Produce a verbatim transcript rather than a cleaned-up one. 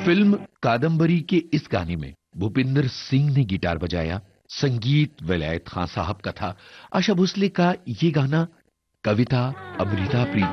Film कादंबरी के इस गाने में भूपिंदर सिंह ने गिटार बजाया, संगीत विलायत खान साहब का था। आशा भोसले का ये गाना, कविता अमृता प्रीतम